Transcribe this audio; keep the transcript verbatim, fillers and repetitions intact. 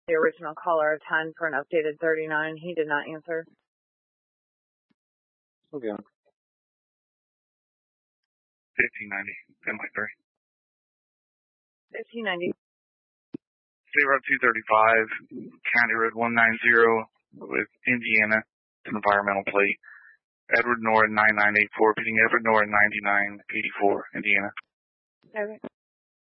the original caller of ten for an updated thirty-nine. He did not answer. Okay. fifteen ninety, ten by three. fifteen ninety. State Route two thirty-five, County Road one ninety with Indiana, it's an environmental plate. Edward Norton nine nine eight four, beating Edward Norton ninety-nine eighty-four, Indiana. Okay.